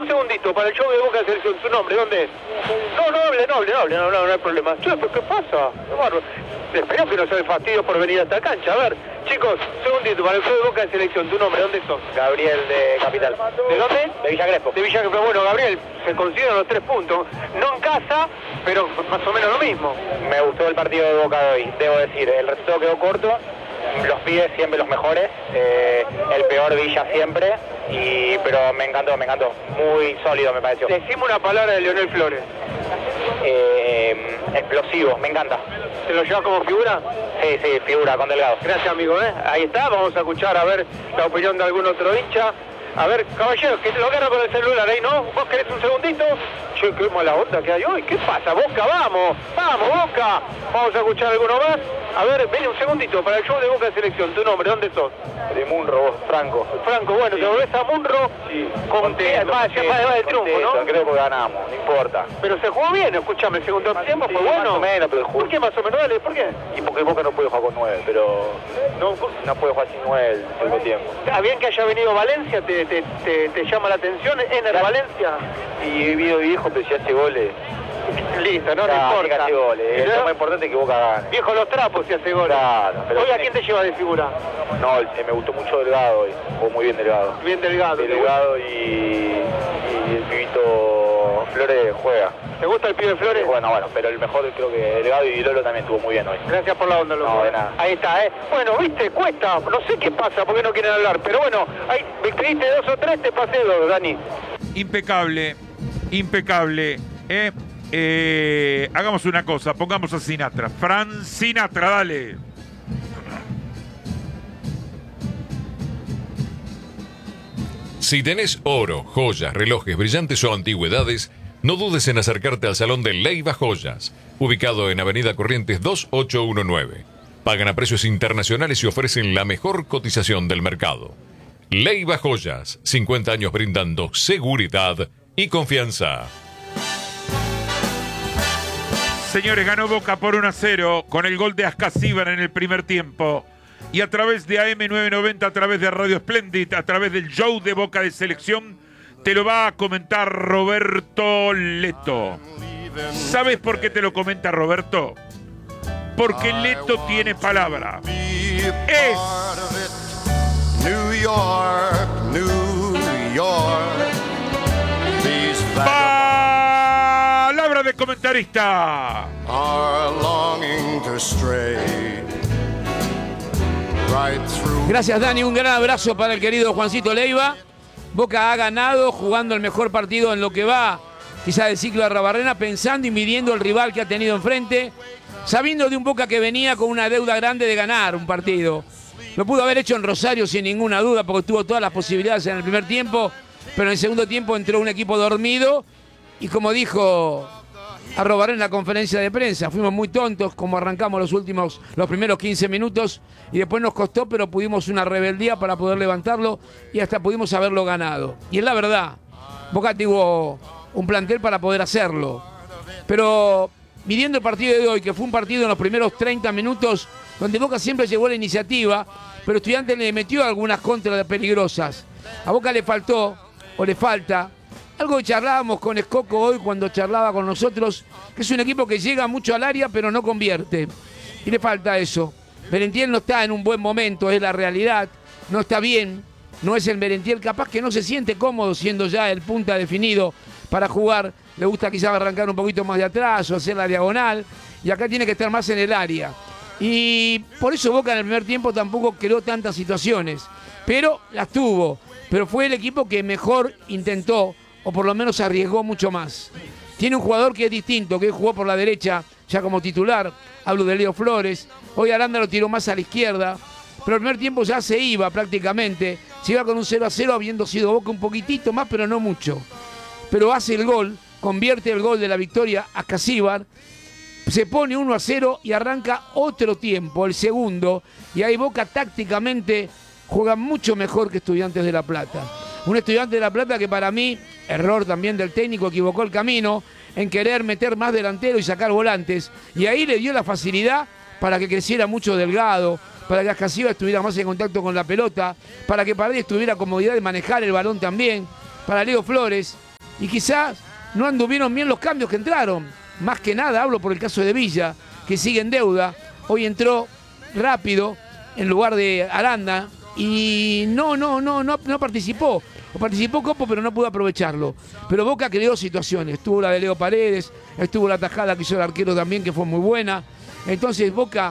segundito, para el show de Boca de Selección, ¿tu nombre dónde es? No hay problema. Che, ¿pero qué pasa? Espero que no sea el fastidio por venir a esta cancha. A ver, chicos, segundito, para el show de Boca de Selección, ¿tu nombre dónde sos? Gabriel de Capital. ¿De dónde? De Villa Crespo. De Villa Crespo. Bueno, Gabriel, se consideran los 3 puntos. No en casa, pero más o menos lo mismo. Me gustó el partido de Boca de hoy, debo decir. El resultado quedó corto. Los pibes siempre los mejores, el peor Villa siempre, pero me encantó, muy sólido me pareció. Decime una palabra de Leonel Flores. Explosivo, me encanta. ¿Te lo llevas como figura? Sí, figura, con Delgado. Gracias, amigo, ahí está, vamos a escuchar a ver la opinión de algún otro hincha. A ver, caballero, que lo agarra con el celular ahí, ¿no? ¿Vos querés un segundito? Che, qué mala onda que hay hoy. ¿Qué pasa, Boca? ¡Vamos, Boca! Vamos a escuchar alguno más. A ver, ven un segundito para el show de Boca de Selección. ¿Tu nombre? ¿Dónde sos? De Munro, Franco. Franco, bueno, sí. Te volvés a Munro. Sí. Contento, más del triunfo, ¿no? Creo que ganamos, no importa. Pero se jugó bien, escúchame, el segundo tiempo fue bueno. Más o menos, pero ¿Por qué más o menos? Dale, ¿por qué? Y porque Boca no puede jugar con 9, pero no puede jugar sin 9 el segundo tiempo. ¿Está bien que haya venido Valencia? ¿Te llama la atención? ¿Ener Valencia? Y he vivido viejo, pero si hace goles. Listo, no importa. Que hace goles. Lo más importante es que Boca gane. Viejo los trapos si hace goles. Claro. Hoy, ¿a quién te lleva de figura? No, me gustó mucho Delgado hoy. Jugó muy bien Delgado. Bien Delgado. Delgado y el pibito Flores juega. ¿Te gusta el pibe Flores? Bueno, pero el mejor creo que Delgado y Lolo también estuvo muy bien hoy. Gracias por la onda, loco. No, de nada. Ahí está, Bueno, viste, cuesta. No sé qué pasa, porque no quieren hablar. Pero bueno, ahí me escribiste 2 o 3, te pasé 2, Dani. Impecable. Hagamos una cosa, pongamos a Sinatra. Frank Sinatra, dale. Si tenés oro, joyas, relojes, brillantes o antigüedades, no dudes en acercarte al Salón de Leiva Joyas, ubicado en Avenida Corrientes 2819. Pagan a precios internacionales y ofrecen la mejor cotización del mercado. Leiva Joyas, 50 años brindando seguridad y confianza. Señores, ganó Boca por 1-0 con el gol de Ascasíbar en el primer tiempo. Y a través de AM990, a través de Radio Splendid, a través del show de Boca de Selección, te lo va a comentar Roberto Leto. ¿Sabes por qué te lo comenta Roberto? Porque Leto tiene palabra. Es New York, New York. Palabra de comentarista. Are longing to stray right through. Gracias, Dani. Un gran abrazo para el querido Juancito Leiva. Boca ha ganado jugando el mejor partido en lo que va, quizá del ciclo de Arrabarrena, pensando y midiendo el rival que ha tenido enfrente, sabiendo de un Boca que venía con una deuda grande de ganar un partido. Lo pudo haber hecho en Rosario sin ninguna duda, porque tuvo todas las posibilidades en el primer tiempo, pero en el segundo tiempo entró un equipo dormido y, como dijo Arrabarrena en la conferencia de prensa, fuimos muy tontos como arrancamos los primeros 15 minutos y después nos costó, pero pudimos una rebeldía para poder levantarlo y hasta pudimos haberlo ganado. Y es la verdad, Boca tuvo un plantel para poder hacerlo. Pero midiendo el partido de hoy, que fue un partido en los primeros 30 minutos donde Boca siempre llevó la iniciativa, pero Estudiantes le metió algunas contras peligrosas. A Boca le faltó, o le falta, algo que charlábamos con Escoco hoy cuando charlaba con nosotros, que es un equipo que llega mucho al área pero no convierte. Y le falta eso. Merentiel no está en un buen momento, es la realidad. No está bien, no es el Merentiel, capaz que no se siente cómodo siendo ya el punta definido para jugar. Le gusta quizás arrancar un poquito más de atrás o hacer la diagonal. Y acá tiene que estar más en el área. Y por eso Boca en el primer tiempo tampoco creó tantas situaciones. Pero las tuvo. Pero fue el equipo que mejor intentó, o por lo menos arriesgó mucho más. Tiene un jugador que es distinto, que jugó por la derecha ya como titular. Hablo de Leo Flores. Hoy Aranda lo tiró más a la izquierda. Pero el primer tiempo ya se iba prácticamente. Se iba con un 0-0 habiendo sido Boca un poquitito más, pero no mucho. Pero hace el gol, convierte el gol de la victoria a Ascasíbar. Se pone 1-0 y arranca otro tiempo, el segundo. Y ahí Boca tácticamente juega mucho mejor que Estudiantes de La Plata. Un Estudiante de La Plata que para mí, error también del técnico, equivocó el camino en querer meter más delantero y sacar volantes. Y ahí le dio la facilidad para que creciera mucho Delgado, para que Ascasíbar estuviera más en contacto con la pelota, para que Paredes tuviera comodidad de manejar el balón también, para Leo Flores. y quizás no anduvieron bien los cambios que entraron. Más que nada hablo por el caso de Villa, que sigue en deuda. Hoy entró rápido en lugar de Aranda y no participó. O participó Copo, pero no pudo aprovecharlo. Pero Boca creó situaciones. Estuvo la de Leo Paredes, estuvo la tajada que hizo el arquero también, que fue muy buena. Entonces Boca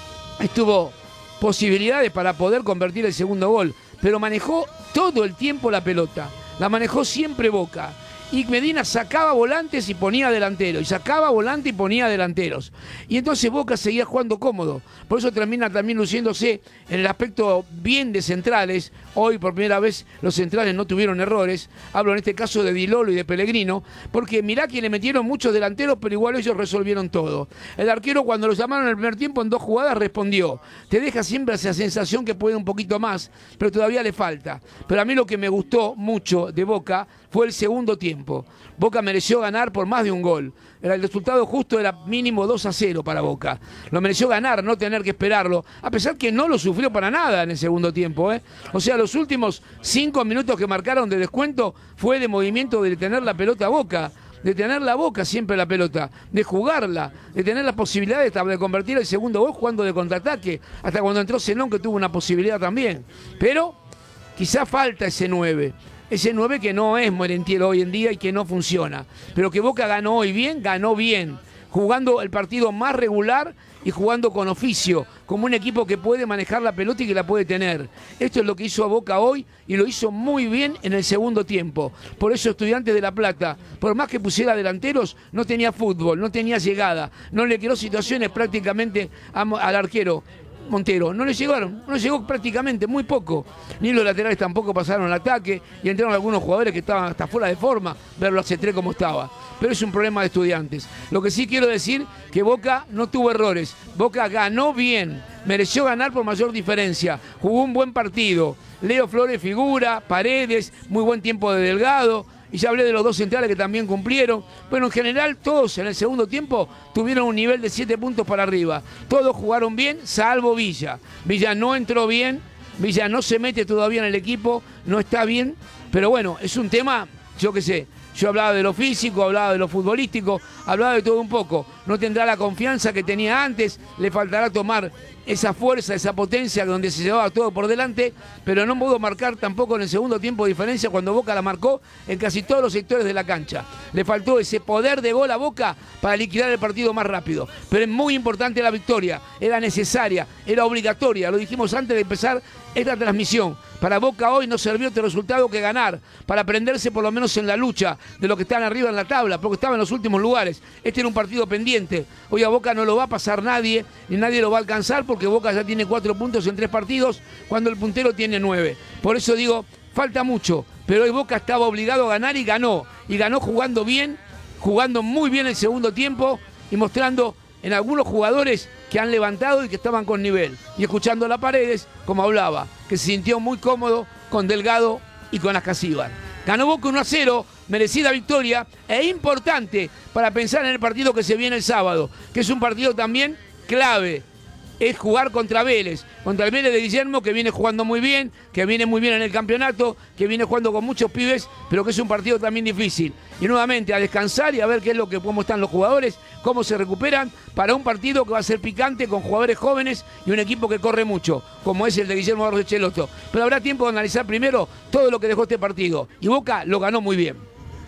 estuvo posibilidades para poder convertir el segundo gol, pero manejó todo el tiempo la pelota. La manejó siempre Boca. Y Medina sacaba volantes y ponía delanteros, y sacaba volante y ponía delanteros. Y entonces Boca seguía jugando cómodo. Por eso termina también luciéndose en el aspecto bien de centrales. Hoy por primera vez los centrales no tuvieron errores. Hablo en este caso de Di Lolo y de Pellegrino, porque mirá que le metieron muchos delanteros, pero igual ellos resolvieron todo. El arquero, cuando lo llamaron en el primer tiempo en 2 jugadas, respondió. Te deja siempre esa sensación que puede un poquito más, pero todavía le falta. Pero a mí lo que me gustó mucho de Boca fue el segundo tiempo. Boca mereció ganar por más de un gol. El resultado justo era mínimo 2-0 para Boca. Lo mereció ganar, no tener que esperarlo, a pesar que no lo sufrió para nada en el segundo tiempo. O sea, los últimos 5 minutos que marcaron de descuento fue de movimiento de tener la pelota a Boca, de tener la Boca siempre la pelota, de jugarla, de tener la posibilidad de convertir el segundo gol jugando de contraataque, hasta cuando entró Zenón, que tuvo una posibilidad también. Pero quizá falta ese 9. Ese 9 que no es Merentiel hoy en día y que no funciona. Pero que Boca ganó hoy bien, ganó bien. Jugando el partido más regular y jugando con oficio, como un equipo que puede manejar la pelota y que la puede tener. Esto es lo que hizo a Boca hoy y lo hizo muy bien en el segundo tiempo. Por eso Estudiantes de La Plata, por más que pusiera delanteros, no tenía fútbol, no tenía llegada, no le creó situaciones prácticamente al arquero Montero. No le llegó prácticamente, muy poco. Ni los laterales tampoco pasaron al ataque y entraron algunos jugadores que estaban hasta fuera de forma, verlo a C3 como estaba. Pero es un problema de Estudiantes. Lo que sí quiero decir que Boca no tuvo errores. Boca ganó bien, mereció ganar por mayor diferencia, jugó un buen partido. Leo Flores figura, Paredes, muy buen tiempo de Delgado. Y ya hablé de los 2 centrales que también cumplieron. Bueno, en general todos en el segundo tiempo tuvieron un nivel de 7 puntos para arriba. Todos jugaron bien, salvo Villa. Villa no entró bien, Villa no se mete todavía en el equipo, no está bien. Pero bueno, es un tema, yo qué sé. Yo hablaba de lo físico, hablaba de lo futbolístico, hablaba de todo un poco. No tendrá la confianza que tenía antes, le faltará tomar esa fuerza, esa potencia donde se llevaba todo por delante, pero no pudo marcar tampoco en el segundo tiempo diferencia cuando Boca la marcó en casi todos los sectores de la cancha. Le faltó ese poder de gol a Boca para liquidar el partido más rápido. Pero es muy importante la victoria, era necesaria, era obligatoria, lo dijimos antes de empezar esta transmisión. Para Boca hoy no sirvió otro resultado que ganar, para prenderse por lo menos en la lucha de los que están arriba en la tabla, porque estaban en los últimos lugares. Este era un partido pendiente. Hoy a Boca no lo va a pasar nadie, ni nadie lo va a alcanzar, porque Boca ya tiene 4 puntos en 3 partidos, cuando el puntero tiene 9. Por eso digo, falta mucho, pero hoy Boca estaba obligado a ganar y ganó jugando bien, jugando muy bien el segundo tiempo y mostrando en algunos jugadores que han levantado y que estaban con nivel. Y escuchando a las Paredes, como hablaba, que se sintió muy cómodo con Delgado y con Ascasíbar. Ganó Boca 1-0, merecida victoria e importante para pensar en el partido que se viene el sábado, que es un partido también clave. Es jugar contra Vélez, contra el Vélez de Guillermo, que viene jugando muy bien, que viene muy bien en el campeonato, que viene jugando con muchos pibes, pero que es un partido también difícil. Y nuevamente a descansar y a ver cómo están los jugadores, cómo se recuperan para un partido que va a ser picante con jugadores jóvenes y un equipo que corre mucho, como es el de Guillermo Barros Echeloto. Pero habrá tiempo de analizar primero todo lo que dejó este partido. Y Boca lo ganó muy bien.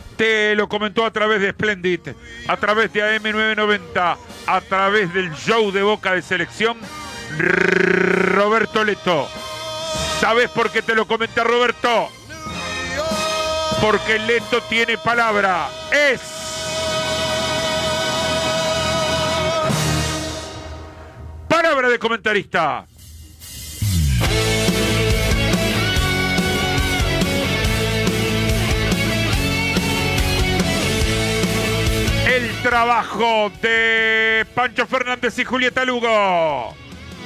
Te lo comentó a través de Splendid, a través de AM990, a través del show de Boca de Selección, Roberto Leto. ¿Sabes por qué te lo comenta Roberto? Porque Leto tiene palabra. Es palabra de comentarista. El trabajo de Pancho Fernández y Julieta Lugo.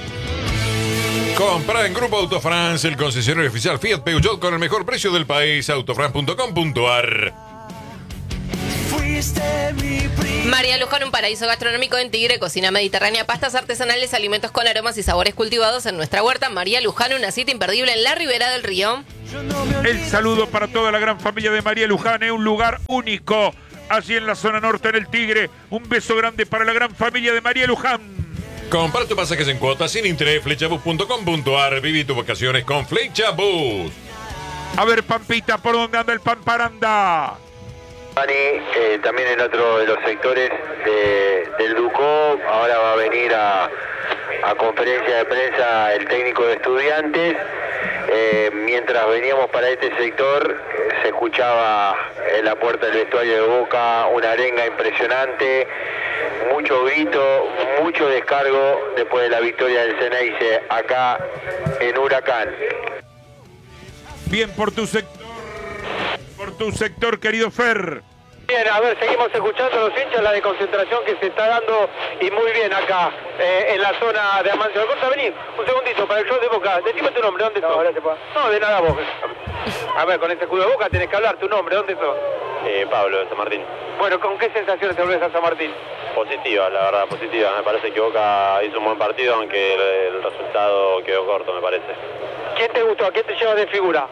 Compra en Grupo Autofrance, el concesionario oficial Fiat Peugeot con el mejor precio del país. Autofrance.com.ar. María Luján, un paraíso gastronómico en Tigre, cocina mediterránea, pastas artesanales, alimentos con aromas y sabores cultivados en nuestra huerta. María Luján, una cita imperdible en la ribera del río. El saludo para toda la gran familia de María Luján, un lugar único allí en la zona norte, en el Tigre. Un beso grande para la gran familia de María Luján. Compra tu pasajes en cuotas sin interés, flechabus.com.ar. Viví tus vacaciones con Flechabus. A ver, Pampita, ¿por dónde anda el Pamparanda? También en otro de los sectores del Ducó, ahora va a venir a conferencia de prensa el técnico de Estudiantes. Mientras veníamos para este sector, se escuchaba en la puerta del vestuario de Boca una arenga impresionante, mucho grito, mucho descargo después de la victoria del Ceneice acá en Huracán. Bien por tu sector, querido Fer. Bien, a ver, seguimos escuchando a los hinchas, la desconcentración que se está dando y muy bien acá en la zona de Amancio Alcorta. Vení, un segundito para el show de Boca. Decime tu nombre, ¿dónde sos? No, de nada vos. A ver, con este escudo de Boca tenés que hablar, tu nombre, ¿dónde sos? Pablo, de San Martín. Bueno, ¿con qué sensaciones te volvés a San Martín? Positiva, la verdad, positiva. Me parece que Boca hizo un buen partido, aunque el resultado quedó corto, me parece. ¿Quién te gustó? ¿A quién te llevas de figura?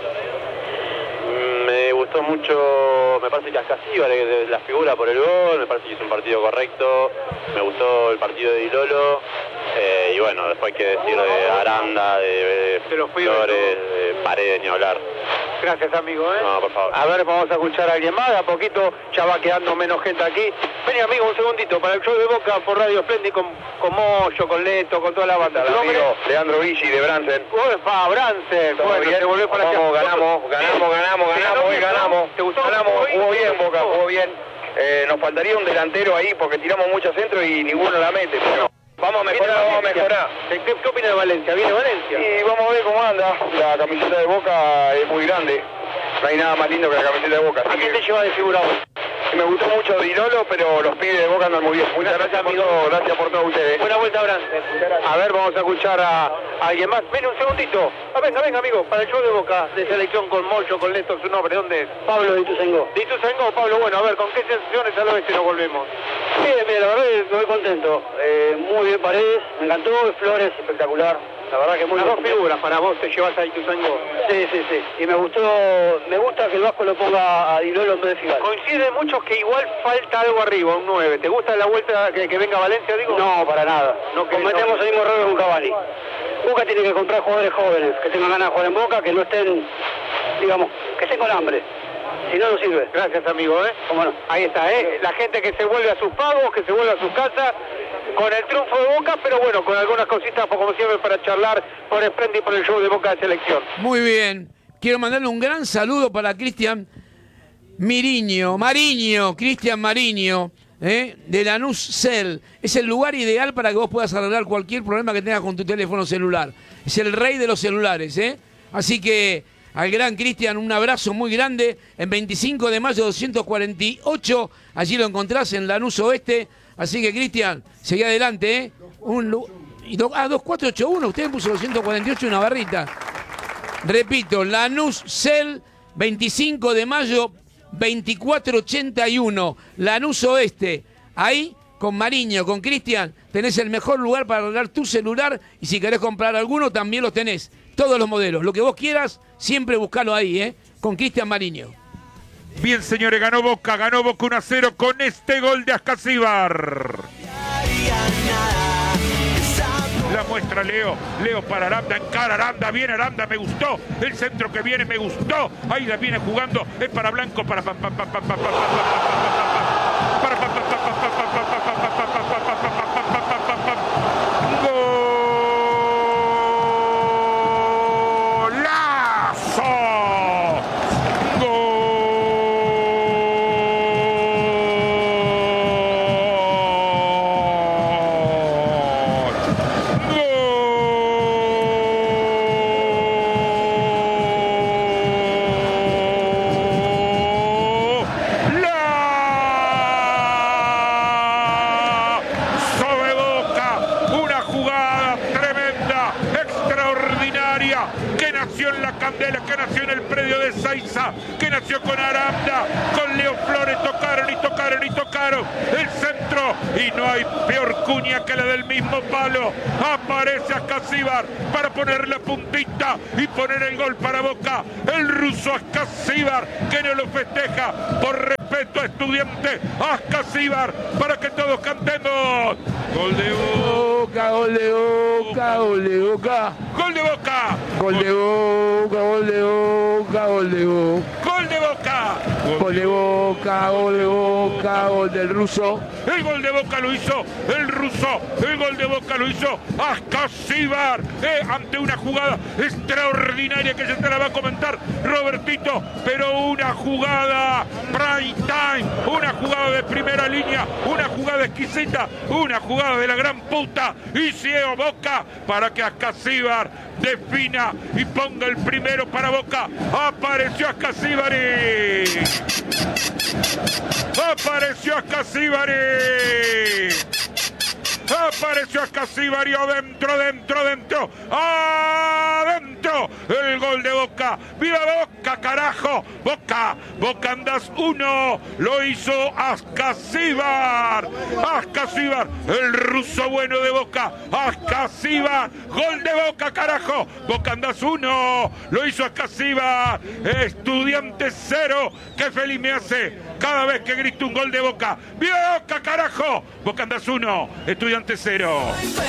Me gustó mucho, me parece que Ascasíbar, la figura por el gol, me parece que hizo un partido correcto, me gustó el partido de Dilolo, y bueno, después hay que decir de Aranda, de los Flores, de Paredes, ni hablar. Gracias, amigo. No, por favor. A ver, vamos a escuchar a alguien más, de a poquito ya va quedando menos gente aquí. Vení, amigo, un segundito, para el show de Boca por Radio Splendid con Moyo, con Leto, con toda la banda. Hola, amigo, Leandro Villi de Bransen. Uefa, Bransen. Bueno, bien, te volvés para vamos, allá. ganamos, hoy ganamos. ¿Te gustó? Jugó bien Boca, jugó bien. Nos faltaría un delantero ahí porque tiramos muchos centros y ninguno la mete. Pero vamos a mejorar, ¿Qué opina de Valencia? ¿Viene Valencia? Y vamos a ver cómo anda. La camiseta de Boca es muy grande. No hay nada más lindo que la camiseta de Boca. ¿A quién te lleva de figura hoy? Me gustó mucho Dilolo, pero los pibes de Boca andan muy bien. Muchas gracias por todo, gracias por todo ustedes. Buena vuelta, Bransen. A ver, vamos a escuchar a alguien más. Ven un segundito. Venga, amigo, para el show de Boca, de selección con Mocho, con Leto, su nombre, ¿dónde es? Pablo de Ituzaingó. ¿De Ituzaingó, Pablo? Bueno, a ver, ¿con qué sensaciones al oeste nos volvemos? Bien, la verdad que estoy contento. Muy bien Paredes, me encantó, Flores, espectacular. La verdad que muy bien. Las dos figuras para vos te llevas a Ituzaingó. Sí. Y me gusta que el Vasco lo ponga a Dilolo en vez de Figal. Coinciden muchos que igual falta algo arriba, un 9. ¿Te gusta la vuelta que venga Valencia, digo? No, para nada. No, cometemos el mismo error con Cavani. Boca tiene que comprar jugadores jóvenes, que tengan ganas de jugar en Boca, que no estén, digamos, que estén con hambre. Si no, no sirve. Gracias, amigo, ¿Cómo no? Ahí está, la gente que se vuelve a sus pagos, que se vuelve a sus casas, con el triunfo de Boca, pero bueno, con algunas cositas, como siempre, para charlar por Splendid, por el show de Boca de selección. Muy bien. Quiero mandarle un gran saludo para Cristian Cristian Mariño, de Lanús Cell. Es el lugar ideal para que vos puedas arreglar cualquier problema que tengas con tu teléfono celular. Es el rey de los celulares, Así que al gran Cristian, un abrazo muy grande. En 25 de mayo 248, allí lo encontrás en Lanús Oeste. Así que, Cristian, seguí adelante, 2481, usted puso 248 una barrita. Repito, Lanús Cell, 25 de mayo 2481, Lanús Oeste. Ahí, con Mariño, con Cristian, tenés el mejor lugar para arreglar tu celular. Y si querés comprar alguno, también los tenés. Todos los modelos, lo que vos quieras, siempre buscalo ahí, con Cristian Mariño. Bien, señores, ganó Boca 1-0 con este gol de Ascasíbar. La muestra Leo para Aranda, encara Aranda, viene Aranda, me gustó, el centro que viene me gustó, ahí la viene jugando, es para Blanco, para que nació en el predio de Saiza, que nació con Aranda, con Leo Flores, tocaron. El centro. Y no hay peor cuña que la del mismo palo. Aparece Ascasíbar para poner la puntita y poner el gol para Boca. El ruso Ascasíbar, que no lo festeja por respeto a Estudiante. Ascasíbar, para que todos cantemos. Gol de Boca, gol de Boca, gol de Boca. Gol de Boca. Gol de Boca, gol de Boca, gol de Boca. Gol de Boca. Gol de Boca, gol de Boca, gol del ruso. El gol de Boca lo hizo el ruso. El gol de Boca lo hizo Ascasíbar. Ante una jugada extraordinaria que ya te la va a comentar Robertito. Pero una jugada prime time. Una jugada de primera línea. Una jugada exquisita. Una jugada de la gran puta. Y ciego Boca para que Ascasíbar defina y ponga el primero para Boca. Apareció Ascasíbari. Apareció Ascasíbari. Apareció Ascasíbari adentro. Adentro. El gol de Boca. ¡Viva Boca, carajo! Boca andás 1. Lo hizo Ascasíbar. Ascasíbar, el ruso bueno de Boca. Ascasíbar, gol de Boca, carajo. Boca andás 1. Lo hizo Ascasíbar. Estudiante 0. Qué feliz me hace cada vez que grito un gol de Boca. ¡Viva Boca, carajo! Boca andás 1. Estudiante 0.